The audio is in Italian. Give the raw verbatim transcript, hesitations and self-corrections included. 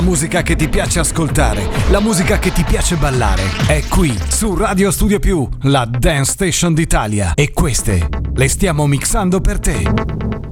musica che ti piace ascoltare, la musica che ti piace ballare, è qui su Radio Studio Più, la Dance Station d'Italia. E queste le stiamo mixando per te.